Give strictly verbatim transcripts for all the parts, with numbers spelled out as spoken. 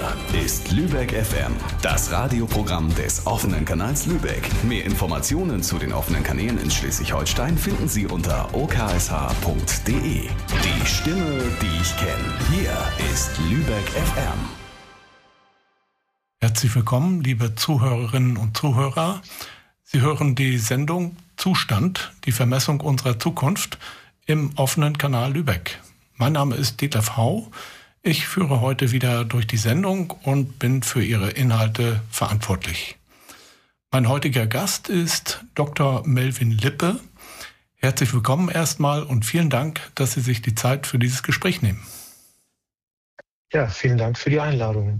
Hier ist Lübeck F M, das Radioprogramm des offenen Kanals Lübeck. Mehr Informationen zu den offenen Kanälen in Schleswig-Holstein finden Sie unter o k s h punkt d e. Die Stimme, die ich kenne. Hier ist Lübeck F M. Herzlich willkommen, liebe Zuhörerinnen und Zuhörer. Sie hören die Sendung Zustand, die Vermessung unserer Zukunft im offenen Kanal Lübeck. Mein Name ist Detlef Hau. Ich führe heute wieder durch die Sendung und bin für ihre Inhalte verantwortlich. Mein heutiger Gast ist Doktor Melvin Lippe. Herzlich willkommen erstmal und vielen Dank, dass Sie sich die Zeit für dieses Gespräch nehmen. Ja, vielen Dank für die Einladung.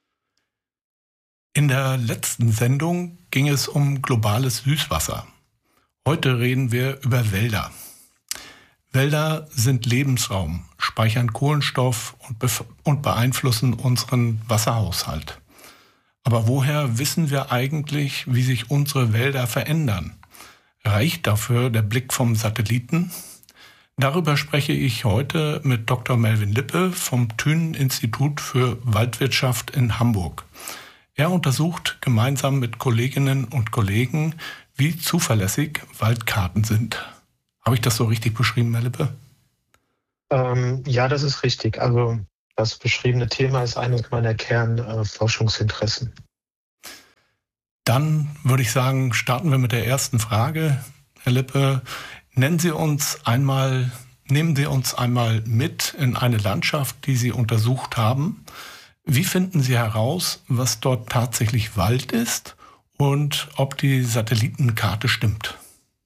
In der letzten Sendung ging es um globales Süßwasser. Heute reden wir über Wälder. Wälder sind Lebensraum, speichern Kohlenstoff und, bef- und beeinflussen unseren Wasserhaushalt. Aber woher wissen wir eigentlich, wie sich unsere Wälder verändern? Reicht dafür der Blick vom Satelliten? Darüber spreche ich heute mit Doktor Melvin Lippe vom Thünen-Institut für Waldwirtschaft in Hamburg. Er untersucht gemeinsam mit Kolleginnen und Kollegen, wie zuverlässig Waldkarten sind. Habe ich das so richtig beschrieben, Herr Lippe? Ähm, ja, das ist richtig. Also das beschriebene Thema ist eines meiner Kernforschungsinteressen. Äh, Dann würde ich sagen, starten wir mit der ersten Frage. Herr Lippe, nennen Sie uns einmal, nehmen Sie uns einmal mit in eine Landschaft, die Sie untersucht haben. Wie finden Sie heraus, was dort tatsächlich Wald ist und ob die Satellitenkarte stimmt?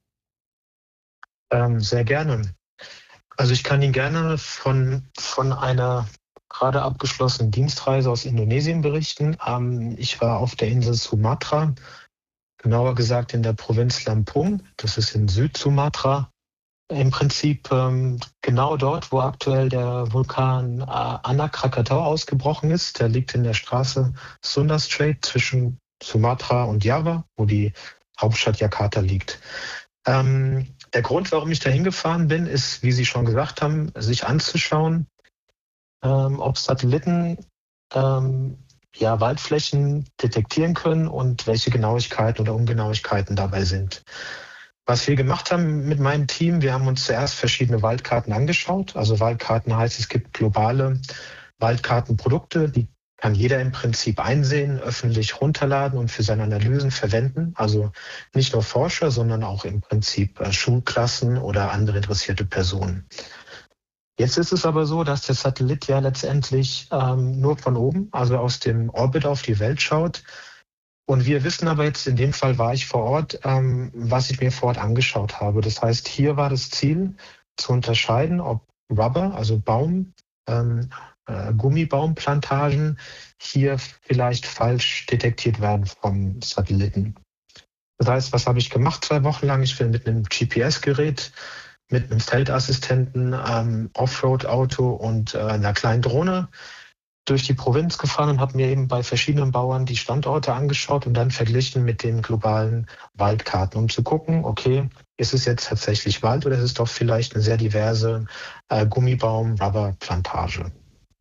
Ähm, sehr gerne. Also ich kann Ihnen gerne von, von einer gerade abgeschlossenen Dienstreise aus Indonesien berichten. Ähm, ich war auf der Insel Sumatra, genauer gesagt in der Provinz Lampung. Das ist in Süd-Sumatra. Im Prinzip ähm, genau dort, wo aktuell der Vulkan äh, Anak Krakatau ausgebrochen ist. Der liegt in der Straße Sunda Strait zwischen Sumatra und Java, wo die Hauptstadt Jakarta liegt. Ähm, der Grund, warum ich da hingefahren bin, ist, wie Sie schon gesagt haben, sich anzuschauen, ähm, ob Satelliten ähm, ja, Waldflächen detektieren können und welche Genauigkeiten oder Ungenauigkeiten dabei sind. Was wir gemacht haben mit meinem Team, wir haben uns zuerst verschiedene Waldkarten angeschaut. Also Waldkarten heißt, es gibt globale Waldkartenprodukte, die kann jeder im Prinzip einsehen, öffentlich runterladen und für seine Analysen verwenden. Also nicht nur Forscher, sondern auch im Prinzip Schulklassen oder andere interessierte Personen. Jetzt ist es aber so, dass der Satellit ja letztendlich ähm, nur von oben, also aus dem Orbit auf die Welt schaut. Und wir wissen aber jetzt, in dem Fall war ich vor Ort, ähm, was ich mir vor Ort angeschaut habe. Das heißt, hier war das Ziel zu unterscheiden, ob Rubber, also Baum, ähm, äh, Gummibaumplantagen hier vielleicht falsch detektiert werden vom Satelliten. Das heißt, was habe ich gemacht zwei Wochen lang? Ich bin mit einem G P S-Gerät, mit einem Feldassistenten, ähm, Offroad-Auto und äh, einer kleinen Drohne durch die Provinz gefahren und habe mir eben bei verschiedenen Bauern die Standorte angeschaut und dann verglichen mit den globalen Waldkarten, um zu gucken, okay, ist es jetzt tatsächlich Wald oder ist es doch vielleicht eine sehr diverse äh, Gummibaum-Rubber-Plantage?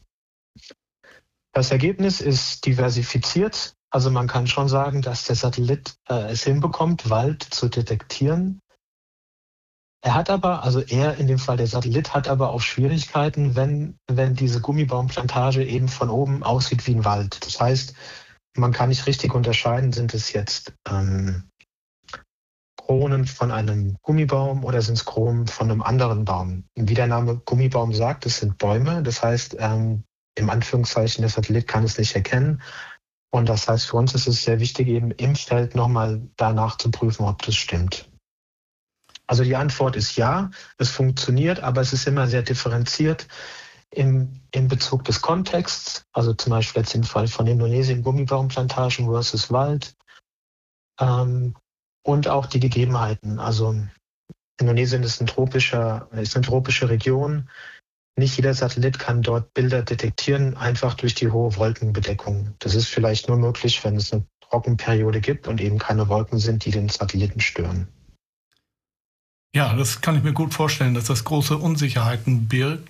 Das Ergebnis ist diversifiziert. Also man kann schon sagen, dass der Satellit äh, es hinbekommt, Wald zu detektieren. Er hat aber, also er in dem Fall der Satellit, hat aber auch Schwierigkeiten, wenn, wenn diese Gummibaumplantage eben von oben aussieht wie ein Wald. Das heißt, man kann nicht richtig unterscheiden, sind es jetzt ähm, Kronen von einem Gummibaum oder sind es Kronen von einem anderen Baum. Wie der Name Gummibaum sagt, es sind Bäume. Das heißt, ähm, im Anführungszeichen, der Satellit kann es nicht erkennen. Und das heißt, für uns ist es sehr wichtig, eben im Feld nochmal danach zu prüfen, ob das stimmt. Also die Antwort ist ja, es funktioniert, aber es ist immer sehr differenziert im, in Bezug des Kontexts. Also zum Beispiel jetzt im Fall von Indonesien Gummibaumplantagen versus Wald. Ähm, und auch die Gegebenheiten. Also Indonesien ist, ein tropischer, ist eine tropische Region. Nicht jeder Satellit kann dort Bilder detektieren, einfach durch die hohe Wolkenbedeckung. Das ist vielleicht nur möglich, wenn es eine Trockenperiode gibt und eben keine Wolken sind, die den Satelliten stören. Ja, das kann ich mir gut vorstellen, dass das große Unsicherheiten birgt.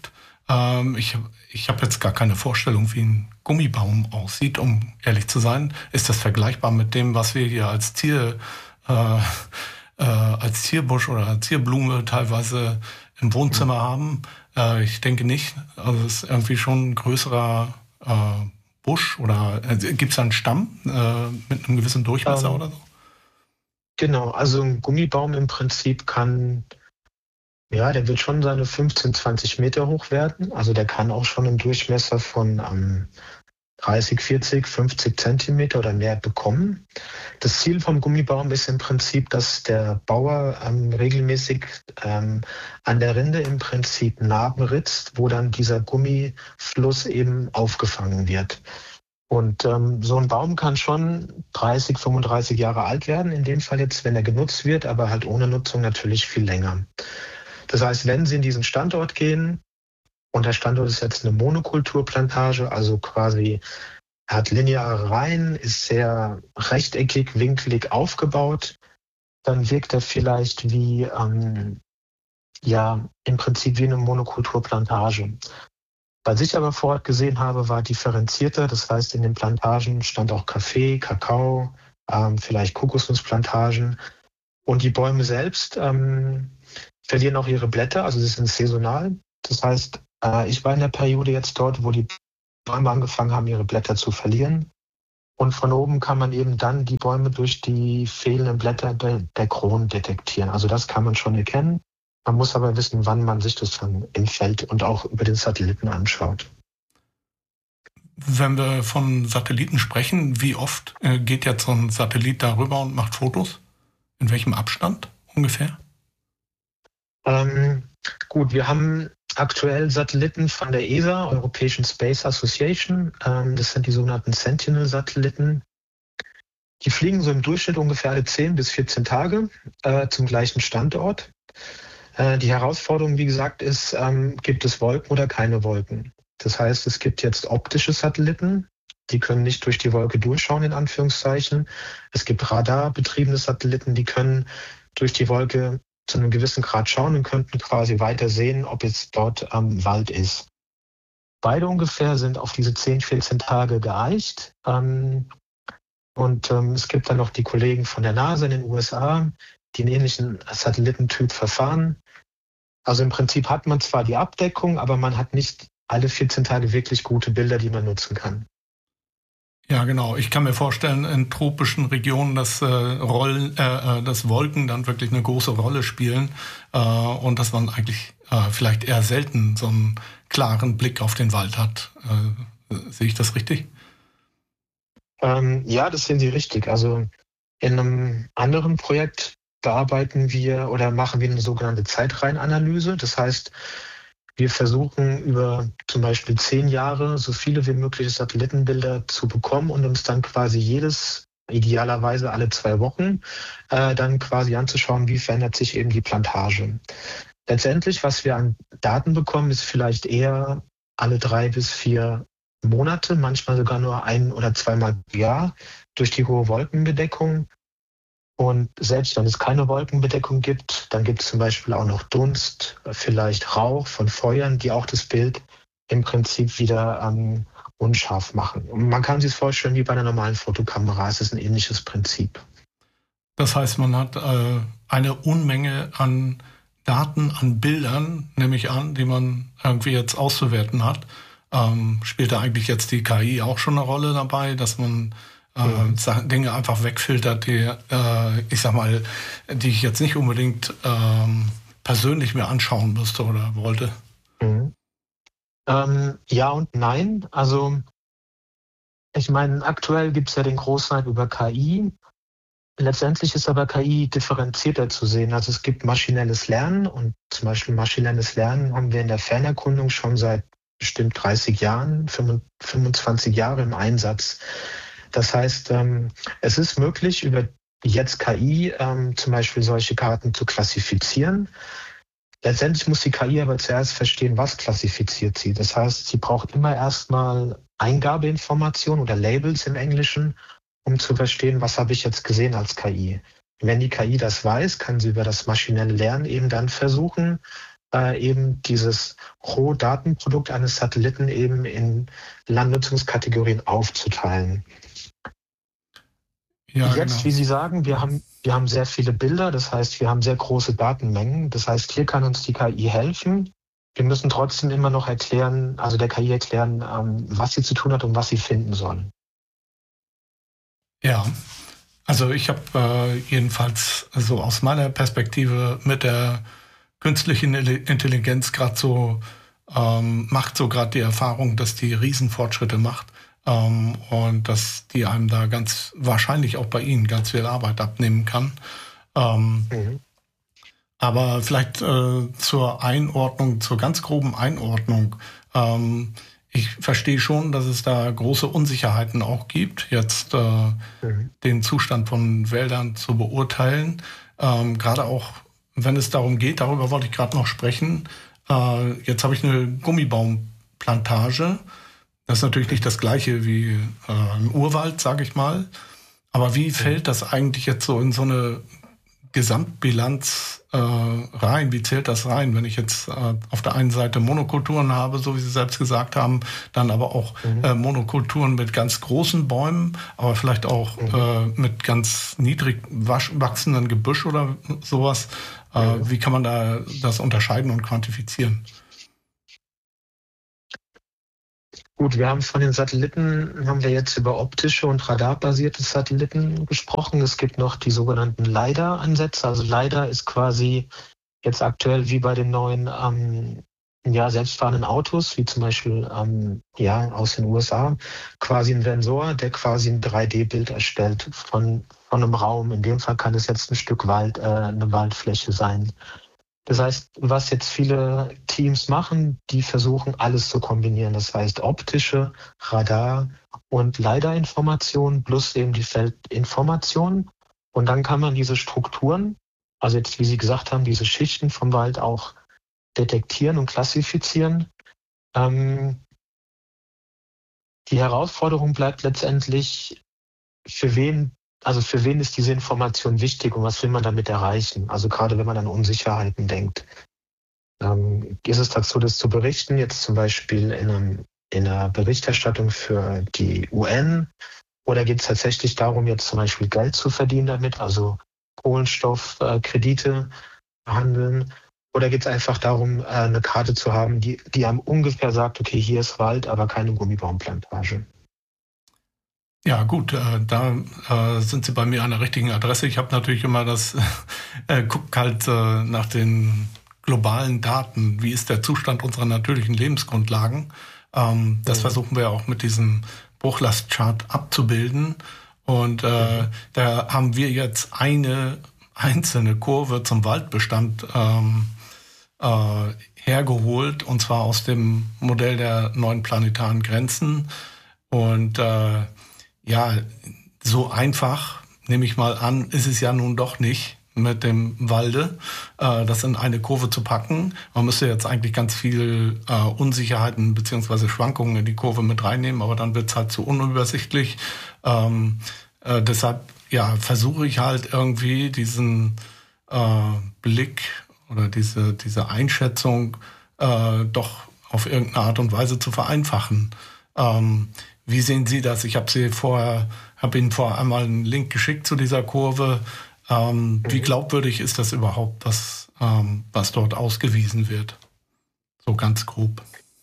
Ähm, ich ich habe jetzt gar keine Vorstellung, wie ein Gummibaum aussieht, um ehrlich zu sein. Ist das vergleichbar mit dem, was wir hier als Tier, äh, äh, als Zierbusch oder als Zierblume teilweise im Wohnzimmer mhm. haben? Äh, ich denke nicht. Also es ist irgendwie schon ein größerer äh, Busch oder äh, gibt es einen Stamm äh, mit einem gewissen Durchmesser um, oder so? Genau, also ein Gummibaum im Prinzip kann, ja, der wird schon seine fünfzehn, zwanzig Meter hoch werden. Also der kann auch schon einen Durchmesser von ähm, dreißig, vierzig, fünfzig Zentimeter oder mehr bekommen. Das Ziel vom Gummibaum ist im Prinzip, dass der Bauer ähm, regelmäßig ähm, an der Rinde im Prinzip Narben ritzt, wo dann dieser Gummifluss eben aufgefangen wird. Und ähm, so ein Baum kann schon dreißig, fünfunddreißig Jahre alt werden, in dem Fall jetzt, wenn er genutzt wird, aber halt ohne Nutzung natürlich viel länger. Das heißt, wenn Sie in diesen Standort gehen, und der Standort ist jetzt eine Monokulturplantage, also quasi er hat lineare Reihen, ist sehr rechteckig, winkelig aufgebaut, dann wirkt er vielleicht wie, ähm, ja, im Prinzip wie eine Monokulturplantage. Was ich aber vor Ort gesehen habe, war differenzierter. Das heißt, in den Plantagen stand auch Kaffee, Kakao, ähm, vielleicht Kokosnussplantagen. Und die Bäume selbst ähm, verlieren auch ihre Blätter, also sie sind saisonal. Das heißt, äh, ich war in der Periode jetzt dort, wo die Bäume angefangen haben, ihre Blätter zu verlieren. Und von oben kann man eben dann die Bäume durch die fehlenden Blätter der, der Kronen detektieren. Also das kann man schon erkennen. Man muss aber wissen, wann man sich das dann im Feld und auch über den Satelliten anschaut. Wenn wir von Satelliten sprechen, wie oft äh, geht jetzt so ein Satellit darüber und macht Fotos? In welchem Abstand ungefähr? Ähm, gut, wir haben aktuell Satelliten von der E S A, European Space Association. Ähm, das sind die sogenannten Sentinel-Satelliten. Die fliegen so im Durchschnitt ungefähr alle zehn bis vierzehn Tage äh, zum gleichen Standort. Die Herausforderung, wie gesagt, ist, ähm, gibt es Wolken oder keine Wolken? Das heißt, es gibt jetzt optische Satelliten, die können nicht durch die Wolke durchschauen, in Anführungszeichen. Es gibt radarbetriebene Satelliten, die können durch die Wolke zu einem gewissen Grad schauen und könnten quasi weiter sehen, ob jetzt dort ähm, Wald ist. Beide ungefähr sind auf diese zehn, vierzehn Tage geeicht. Ähm, und ähm, es gibt dann noch die Kollegen von der NASA in den U S A, die einen ähnlichen Satellitentyp verfahren. Also im Prinzip hat man zwar die Abdeckung, aber man hat nicht alle vierzehn Tage wirklich gute Bilder, die man nutzen kann. Ja, genau. Ich kann mir vorstellen, in tropischen Regionen, dass, äh, Rollen, äh, dass Wolken dann wirklich eine große Rolle spielen äh, und dass man eigentlich äh, vielleicht eher selten so einen klaren Blick auf den Wald hat. Äh, sehe ich das richtig? Ähm, ja, das sehen Sie richtig. Also in einem anderen Projekt bearbeiten wir oder machen wir eine sogenannte Zeitreihenanalyse. Das heißt, wir versuchen über zum Beispiel zehn Jahre so viele wie mögliche Satellitenbilder zu bekommen und uns dann quasi jedes, idealerweise alle zwei Wochen, äh, dann quasi anzuschauen, wie verändert sich eben die Plantage. Letztendlich, was wir an Daten bekommen, ist vielleicht eher alle drei bis vier Monate, manchmal sogar nur ein oder zweimal pro Jahr durch die hohe Wolkenbedeckung. Und selbst wenn es keine Wolkenbedeckung gibt, dann gibt es zum Beispiel auch noch Dunst, vielleicht Rauch von Feuern, die auch das Bild im Prinzip wieder ähm, unscharf machen. Und man kann sich es vorstellen wie bei einer normalen Fotokamera. Es ist ein ähnliches Prinzip. Das heißt, man hat äh, eine Unmenge an Daten, an Bildern, nehme ich an, die man irgendwie jetzt auszuwerten hat. Ähm, spielt da eigentlich jetzt die K I auch schon eine Rolle dabei, dass man Äh, Dinge einfach wegfiltert, die, äh, ich sag mal, die ich jetzt nicht unbedingt ähm, persönlich mir anschauen müsste oder wollte? Mhm. Ähm, ja und nein. Also ich meine, aktuell gibt es ja den Großteil über K I. Letztendlich ist aber K I differenzierter zu sehen. Also es gibt maschinelles Lernen und zum Beispiel maschinelles Lernen haben wir in der Fernerkundung schon seit bestimmt dreißig Jahren, fünfundzwanzig Jahre im Einsatz. Das heißt, ähm, es ist möglich, über jetzt K I ähm, zum Beispiel solche Karten zu klassifizieren. Letztendlich muss die K I aber zuerst verstehen, was klassifiziert sie. Das heißt, sie braucht immer erstmal Eingabeinformationen oder Labels im Englischen, um zu verstehen, was habe ich jetzt gesehen als K I. Wenn die K I das weiß, kann sie über das maschinelle Lernen eben dann versuchen, äh, eben dieses Rohdatenprodukt eines Satelliten eben in Landnutzungskategorien aufzuteilen. Ja, Jetzt, genau. wie Sie sagen, wir haben, wir haben sehr viele Bilder, das heißt, wir haben sehr große Datenmengen. Das heißt, hier kann uns die K I helfen. Wir müssen trotzdem immer noch erklären, also der K I erklären, ähm, was sie zu tun hat und was sie finden soll. Ja, also ich habe äh, jedenfalls so aus meiner Perspektive mit der künstlichen Intelligenz gerade so, ähm, macht so gerade die Erfahrung, dass die Riesenfortschritte macht. Ähm, und dass die einem da ganz wahrscheinlich auch bei Ihnen ganz viel Arbeit abnehmen kann. Ähm, mhm. Aber vielleicht äh, zur Einordnung, zur ganz groben Einordnung. Ähm, ich verstehe schon, dass es da große Unsicherheiten auch gibt, jetzt äh, mhm. den Zustand von Wäldern zu beurteilen. Ähm, gerade auch, wenn es darum geht, darüber wollte ich gerade noch sprechen. Äh, jetzt habe ich eine Gummibaumplantage. Das ist natürlich nicht das Gleiche wie äh, im Urwald, sage ich mal. Aber wie fällt das eigentlich jetzt so in so eine Gesamtbilanz äh, rein? Wie zählt das rein, wenn ich jetzt äh, auf der einen Seite Monokulturen habe, so wie Sie selbst gesagt haben, dann aber auch mhm. äh, Monokulturen mit ganz großen Bäumen, aber vielleicht auch mhm. äh, mit ganz niedrig wachsenden Gebüsch oder sowas. Äh, mhm. Wie kann man da das unterscheiden und quantifizieren? Gut, wir haben von den Satelliten, haben wir jetzt über optische und radarbasierte Satelliten gesprochen. Es gibt noch die sogenannten LiDAR-Ansätze. Also LiDAR ist quasi jetzt aktuell wie bei den neuen ähm, ja, selbstfahrenden Autos, wie zum Beispiel ähm, ja, aus den U S A, quasi ein Sensor, der quasi ein drei D Bild erstellt von, von einem Raum. In dem Fall kann es jetzt ein Stück Wald, äh, eine Waldfläche sein. Das heißt, was jetzt viele Teams machen, die versuchen, alles zu kombinieren. Das heißt, optische, Radar und LiDAR-Informationen plus eben die Feldinformationen. Und dann kann man diese Strukturen, also jetzt, wie Sie gesagt haben, diese Schichten vom Wald auch detektieren und klassifizieren. Ähm, die Herausforderung bleibt letztendlich, für wen Also für wen ist diese Information wichtig und was will man damit erreichen? Also gerade wenn man an Unsicherheiten denkt. Ähm, ist es dazu, das zu berichten, jetzt zum Beispiel in, einem, in einer Berichterstattung für die U N? Oder geht es tatsächlich darum, jetzt zum Beispiel Geld zu verdienen damit, also Kohlenstoffkredite äh, handeln? Oder geht es einfach darum, äh, eine Karte zu haben, die, die einem ungefähr sagt, okay, hier ist Wald, aber keine Gummibaumplantage? Ja gut, äh, da äh, sind Sie bei mir an der richtigen Adresse. Ich habe natürlich immer das, äh, guck halt äh, nach den globalen Daten. Wie ist der Zustand unserer natürlichen Lebensgrundlagen? Ähm, das mhm. versuchen wir auch mit diesem Bruchlastchart abzubilden. Und äh, mhm. da haben wir jetzt eine einzelne Kurve zum Waldbestand ähm, äh, hergeholt, und zwar aus dem Modell der neuen planetaren Grenzen. Und äh, ja, so einfach, nehme ich mal an, ist es ja nun doch nicht mit dem Walde, äh, das in eine Kurve zu packen. Man müsste jetzt eigentlich ganz viel äh, Unsicherheiten bzw. Schwankungen in die Kurve mit reinnehmen, aber dann wird es halt zu unübersichtlich. Ähm, äh, deshalb ja, versuche ich halt irgendwie diesen äh, Blick oder diese, diese Einschätzung äh, doch auf irgendeine Art und Weise zu vereinfachen. Ähm, Wie sehen Sie das? Ich habe Sie vorher, habe Ihnen vorher einmal einen Link geschickt zu dieser Kurve. Ähm, mhm. Wie glaubwürdig ist das überhaupt, was, ähm, was dort ausgewiesen wird? So ganz grob.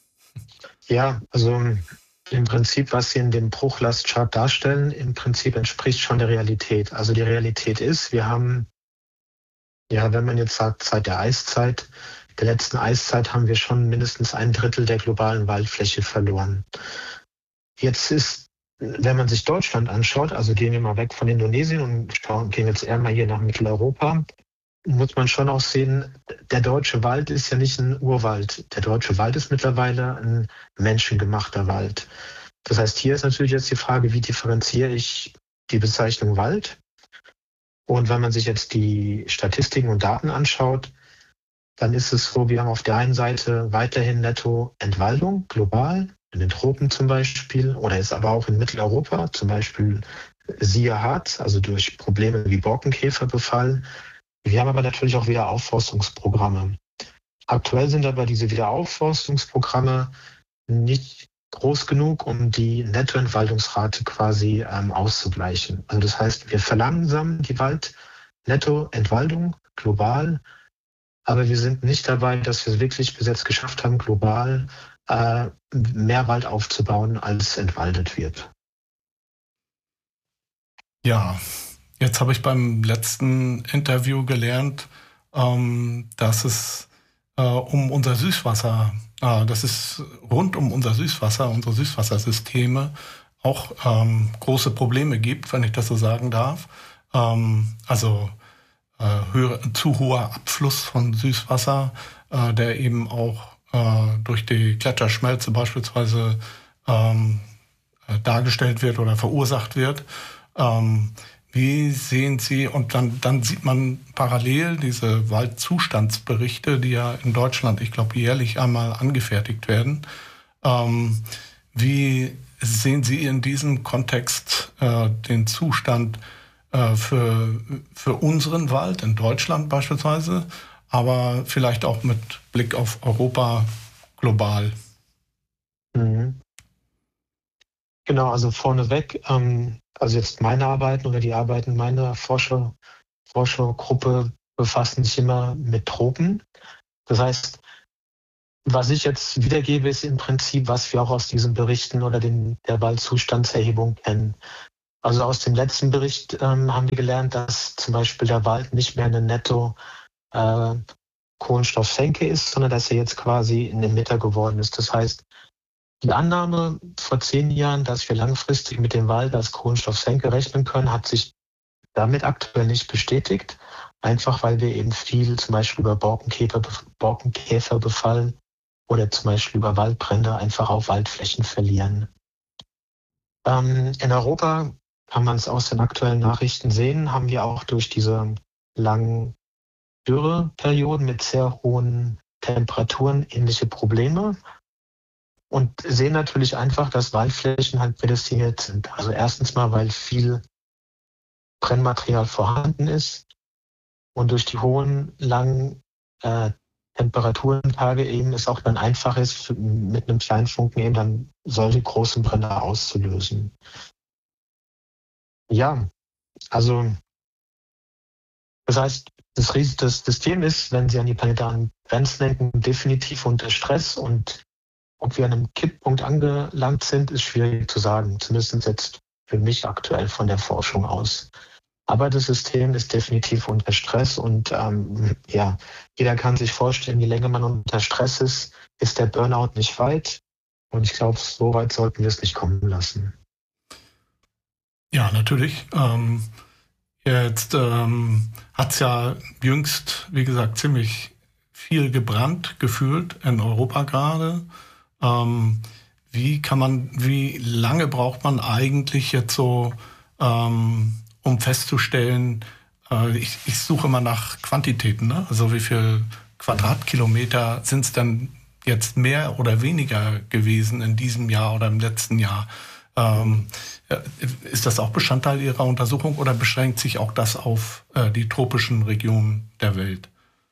Ja, also im Prinzip, was Sie in dem Bruchlastchart darstellen, im Prinzip entspricht schon der Realität. Also die Realität ist, wir haben, ja, wenn man jetzt sagt, seit der Eiszeit, der letzten Eiszeit haben wir schon mindestens ein Drittel der globalen Waldfläche verloren. Jetzt ist, wenn man sich Deutschland anschaut, also gehen wir mal weg von Indonesien und schauen, gehen jetzt eher mal hier nach Mitteleuropa, muss man schon auch sehen, der deutsche Wald ist ja nicht ein Urwald. Der deutsche Wald ist mittlerweile ein menschengemachter Wald. Das heißt, hier ist natürlich jetzt die Frage, wie differenziere ich die Bezeichnung Wald? Und wenn man sich jetzt die Statistiken und Daten anschaut, dann ist es so, wir haben auf der einen Seite weiterhin Nettoentwaldung global, in den Tropen zum Beispiel, oder ist aber auch in Mitteleuropa, zum Beispiel siehe Harz, also durch Probleme wie Borkenkäferbefall. Wir haben aber natürlich auch wieder Aufforstungsprogramme. aktuell sind aber diese Wiederaufforstungsprogramme nicht groß genug, um die Nettoentwaldungsrate quasi ähm, auszugleichen. Also das heißt, wir verlangsamen die Waldnettoentwaldung global, aber wir sind nicht dabei, dass wir es wirklich bis jetzt geschafft haben, global äh, mehr Wald aufzubauen, als entwaldet wird. Ja, jetzt habe ich beim letzten Interview gelernt, ähm, dass es äh, um unser Süßwasser, äh, das ist rund um unser Süßwasser, unsere Süßwassersysteme auch ähm, große Probleme gibt, wenn ich das so sagen darf. Ähm, also äh, höhere, zu hoher Abfluss von Süßwasser, äh, der eben auch äh, durch die Gletscherschmelze beispielsweise ähm, äh, dargestellt wird oder verursacht wird. Ähm, wie sehen Sie, und dann, dann sieht man parallel diese Waldzustandsberichte, die ja in Deutschland, ich glaube, jährlich einmal angefertigt werden. Ähm, wie sehen Sie in diesem Kontext äh, den Zustand äh, für, für unseren Wald in Deutschland beispielsweise, aber vielleicht auch mit Blick auf Europa global? Mhm. Genau, also vorneweg, ähm, also jetzt meine Arbeiten oder die Arbeiten meiner Forscher, Forschergruppe befassen sich immer mit Tropen. Das heißt, was ich jetzt wiedergebe, ist im Prinzip, was wir auch aus diesen Berichten oder den, der Waldzustandserhebung kennen. Also aus dem letzten Bericht ähm, haben wir gelernt, dass zum Beispiel der Wald nicht mehr eine netto äh, Kohlenstoffsenke ist, sondern dass er jetzt quasi ein Emitter geworden ist. Das heißt, die Annahme vor zehn Jahren, dass wir langfristig mit dem Wald als Kohlenstoffsenke rechnen können, hat sich damit aktuell nicht bestätigt. Einfach weil wir eben viel zum Beispiel über Borkenkäfer, Borkenkäferbefall oder zum Beispiel über Waldbrände einfach auf Waldflächen verlieren. Ähm, in Europa kann man es aus den aktuellen Nachrichten sehen, haben wir auch durch diese langen Dürreperioden mit sehr hohen Temperaturen ähnliche Probleme. Und sehen natürlich einfach, dass Waldflächen halt prädestiniert sind. Also erstens mal, weil viel Brennmaterial vorhanden ist und durch die hohen, langen äh, Temperaturentage eben es auch dann einfach ist, mit einem kleinen Funken eben dann solche großen Brände auszulösen. Ja, also das heißt, das, das System ist, wenn Sie an die planetaren Grenzen denken, definitiv unter Stress, und ob wir an einem Kipppunkt angelangt sind, ist schwierig zu sagen, zumindest jetzt für mich aktuell von der Forschung aus. Aber das System ist definitiv unter Stress und ähm, ja, jeder kann sich vorstellen, je länger man unter Stress ist, ist der Burnout nicht weit. Und ich glaube, so weit sollten wir es nicht kommen lassen. Ja, natürlich. Ähm, jetzt ähm, hat es ja jüngst, wie gesagt, ziemlich viel gebrannt gefühlt in Europa gerade. Ähm, wie kann man, wie lange braucht man eigentlich jetzt so, ähm, um festzustellen, äh, ich, ich suche immer nach Quantitäten, ne? Also wie viel Quadratkilometer sind es denn jetzt mehr oder weniger gewesen in diesem Jahr oder im letzten Jahr? Ähm, ist das auch Bestandteil Ihrer Untersuchung oder beschränkt sich auch das auf äh, die tropischen Regionen der Welt?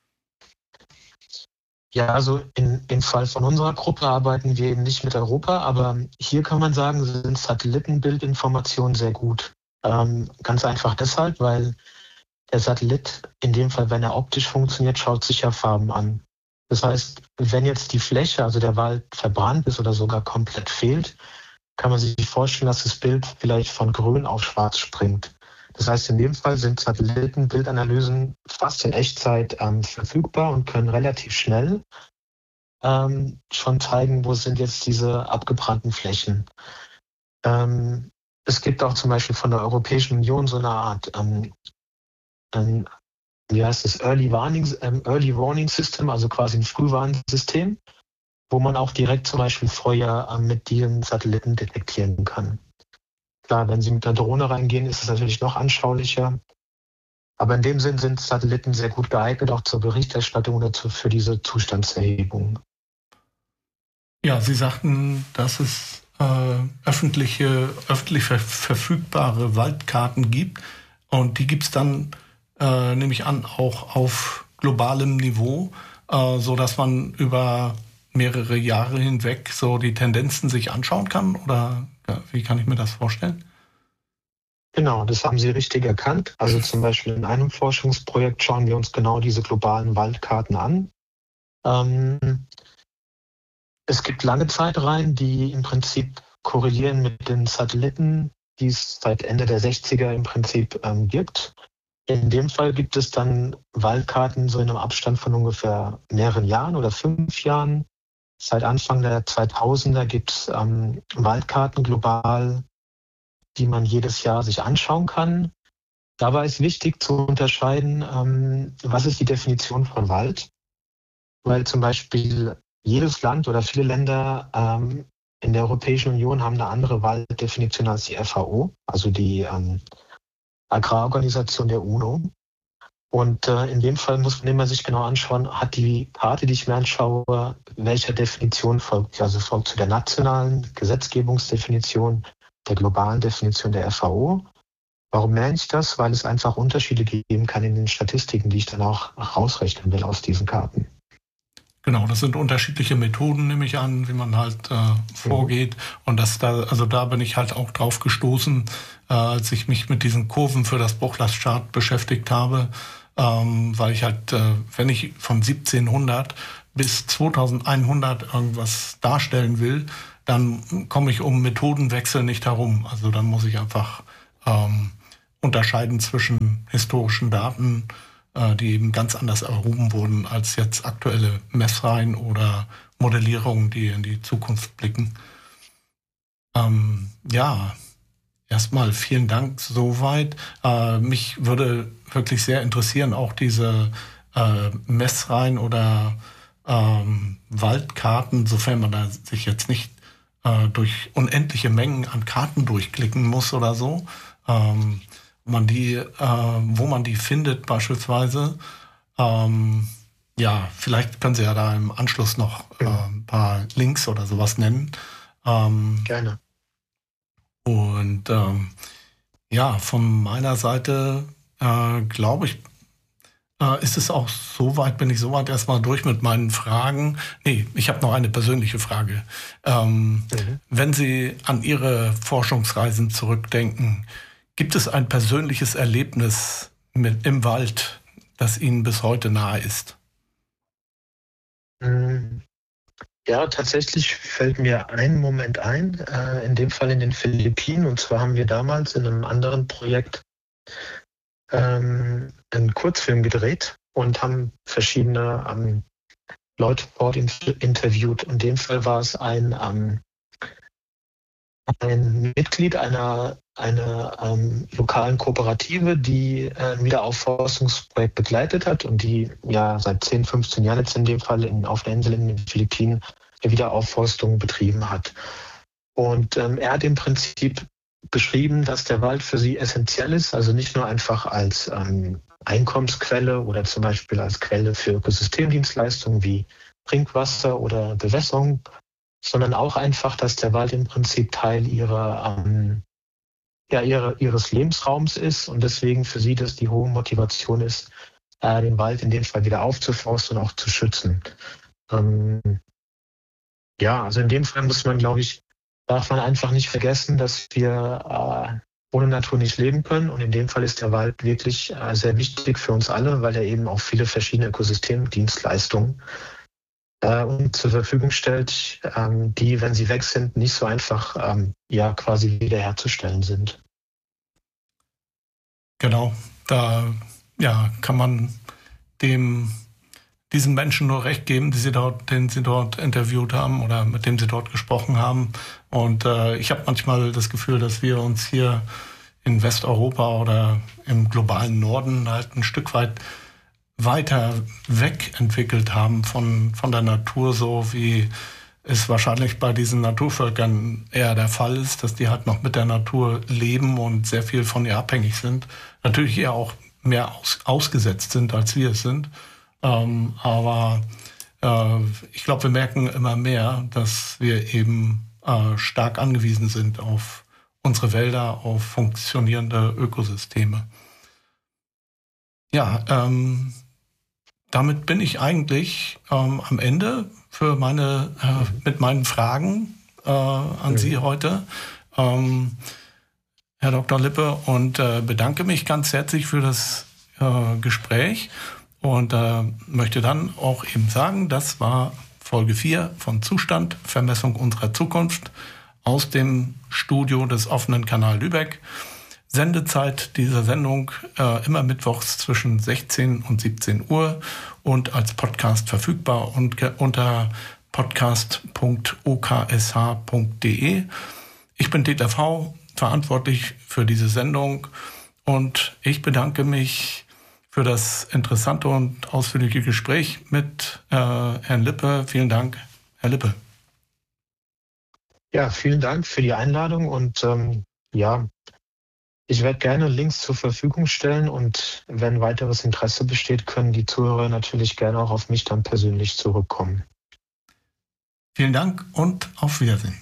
Ja, also in, im Fall von unserer Gruppe arbeiten wir eben nicht mit Europa, aber hier kann man sagen, sind Satellitenbildinformationen sehr gut. Ähm, ganz einfach deshalb, weil der Satellit, in dem Fall, wenn er optisch funktioniert, schaut sich ja Farben an. Das heißt, wenn jetzt die Fläche, also der Wald verbrannt ist oder sogar komplett fehlt, kann man sich vorstellen, dass das Bild vielleicht von grün auf schwarz springt. Das heißt, in dem Fall sind Satellitenbildanalysen fast in Echtzeit ähm, verfügbar und können relativ schnell ähm, schon zeigen, wo sind jetzt diese abgebrannten Flächen. Ähm, es gibt auch zum Beispiel von der Europäischen Union so eine Art, ähm, ein, wie heißt es, Early Warning, ähm, Early Warning System, also quasi ein Frühwarnsystem, wo man auch direkt zum Beispiel Feuer ähm, mit diesen Satelliten detektieren kann. Klar, wenn Sie mit der Drohne reingehen, ist es natürlich noch anschaulicher. Aber in dem Sinn sind Satelliten sehr gut geeignet, auch zur Berichterstattung oder zu, für diese Zustandserhebung. Ja, Sie sagten, dass es äh, öffentliche, öffentlich ver- verfügbare Waldkarten gibt. Und die gibt es dann, äh, nehme ich an, auch auf globalem Niveau. äh, so dass man über mehrere Jahre hinweg so die Tendenzen sich anschauen kann? Oder ja, wie kann ich mir das vorstellen? Genau, das haben Sie richtig erkannt. Also zum Beispiel in einem Forschungsprojekt schauen wir uns genau diese globalen Waldkarten an. Ähm, es gibt lange Zeitreihen, die im Prinzip korrelieren mit den Satelliten, die es seit Ende der sechziger im Prinzip ähm, gibt. In dem Fall gibt es dann Waldkarten so in einem Abstand von ungefähr mehreren Jahren oder fünf Jahren. Seit Anfang der zweitausender gibt es ähm, Waldkarten global, die man jedes Jahr sich anschauen kann. Dabei ist wichtig zu unterscheiden, ähm, was ist die Definition von Wald? Weil zum Beispiel jedes Land oder viele Länder ähm, in der Europäischen Union haben eine andere Walddefinition als die F A O, also die ähm, Agrarorganisation der UNO. Und äh, in dem Fall muss man immer sich genau anschauen, hat die Karte, die ich mir anschaue, welcher Definition folgt? Also folgt zu der nationalen Gesetzgebungsdefinition, der globalen Definition der F A O. Warum meine ich das? Weil es einfach Unterschiede geben kann in den Statistiken, die ich dann auch rausrechnen will aus diesen Karten. Genau, das sind unterschiedliche Methoden, nehme ich an, wie man halt äh, vorgeht. Mhm. Und das da, also da bin ich halt auch drauf gestoßen, äh, als ich mich mit diesen Kurven für das Bruchlastchart beschäftigt habe, ähm, weil ich halt, äh, wenn ich von siebzehnhundert bis zweitausendeinhundert irgendwas darstellen will, dann komme ich um Methodenwechsel nicht herum. Also dann muss ich einfach ähm, unterscheiden zwischen historischen Daten, die eben ganz anders erhoben wurden als jetzt aktuelle Messreihen oder Modellierungen, die in die Zukunft blicken. Ähm, ja, erstmal vielen Dank soweit. Äh, mich würde wirklich sehr interessieren, auch diese äh, Messreihen oder ähm, Waldkarten, sofern man da sich jetzt nicht äh, durch unendliche Mengen an Karten durchklicken muss oder so. Ähm, man die, äh, wo man die findet beispielsweise. Ähm, ja, vielleicht können Sie ja da im Anschluss noch äh, ein paar Links oder sowas nennen. Ähm, Gerne. Und ähm, ja, von meiner Seite äh, glaube ich, äh, ist es auch soweit, bin ich soweit erstmal durch mit meinen Fragen. Nee, ich habe noch eine persönliche Frage. Ähm, mhm. Wenn Sie an Ihre Forschungsreisen zurückdenken, gibt es ein persönliches Erlebnis mit, im Wald, das Ihnen bis heute nahe ist? Ja, tatsächlich fällt mir ein Moment ein, äh, in dem Fall in den Philippinen. Und zwar haben wir damals in einem anderen Projekt ähm, einen Kurzfilm gedreht und haben verschiedene ähm, Leute dort in, interviewt. In dem Fall war es ein, ähm, ein Mitglied einer einer ähm, lokalen Kooperative, die äh, ein Wiederaufforstungsprojekt begleitet hat und die ja seit zehn, fünfzehn Jahren jetzt in dem Fall in, auf der Insel in den Philippinen eine Wiederaufforstung betrieben hat. Und ähm, er hat im Prinzip beschrieben, dass der Wald für sie essentiell ist, also nicht nur einfach als ähm, Einkommensquelle oder zum Beispiel als Quelle für Ökosystemdienstleistungen wie Trinkwasser oder Bewässerung, sondern auch einfach, dass der Wald im Prinzip Teil ihrer ähm, ja, ihre, ihres Lebensraums ist und deswegen für sie das die hohe Motivation ist, äh, den Wald in dem Fall wieder aufzuforsten und auch zu schützen. Ähm, ja, also in dem Fall muss man, glaube ich, darf man einfach nicht vergessen, dass wir äh, ohne Natur nicht leben können und in dem Fall ist der Wald wirklich äh, sehr wichtig für uns alle, weil er eben auch viele verschiedene Ökosystemdienstleistungen äh, uns zur Verfügung stellt, ähm, die, wenn sie weg sind, nicht so einfach ähm, ja quasi wiederherzustellen sind. Genau, da ja, kann man dem diesen Menschen nur recht geben, die sie dort, den sie dort interviewt haben oder mit dem sie dort gesprochen haben. Und äh, ich habe manchmal das Gefühl, dass wir uns hier in Westeuropa oder im globalen Norden halt ein Stück weit weiter weg entwickelt haben von, von der Natur, so wie es wahrscheinlich bei diesen Naturvölkern eher der Fall ist, dass die halt noch mit der Natur leben und sehr viel von ihr abhängig sind. Natürlich eher auch mehr aus, ausgesetzt sind, als wir es sind. Ähm, aber äh, ich glaube, wir merken immer mehr, dass wir eben äh, stark angewiesen sind auf unsere Wälder, auf funktionierende Ökosysteme. Ja, ähm, damit bin ich eigentlich ähm, am Ende für meine, äh, mhm. mit meinen Fragen äh, an mhm. Sie heute, ähm, Herr Doktor Lippe, und äh, bedanke mich ganz herzlich für das äh, Gespräch und äh, möchte dann auch eben sagen, das war Folge vier von Zustand, Vermessung unserer Zukunft aus dem Studio des offenen Kanal Lübeck. Sendezeit dieser Sendung äh, immer mittwochs zwischen sechzehn und siebzehn Uhr und als Podcast verfügbar und ge- unter podcast punkt o k s h punkt d e. Ich bin Dieter V., verantwortlich für diese Sendung, und ich bedanke mich für das interessante und ausführliche Gespräch mit äh, Herrn Lippe. Vielen Dank, Herr Lippe. Ja, vielen Dank für die Einladung und ähm, ja, ich werde gerne Links zur Verfügung stellen, und wenn weiteres Interesse besteht, können die Zuhörer natürlich gerne auch auf mich dann persönlich zurückkommen. Vielen Dank und auf Wiedersehen.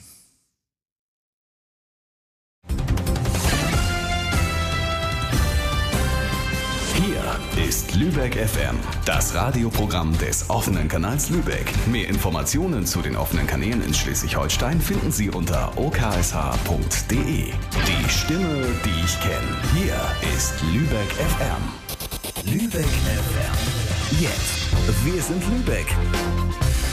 Hier ist Lübeck F M, das Radioprogramm des offenen Kanals Lübeck. Mehr Informationen zu den offenen Kanälen in Schleswig-Holstein finden Sie unter o k s h punkt d e. Die Stimme, die ich kenne. Hier ist Lübeck F M. Lübeck F M. Jetzt. Wir sind Lübeck.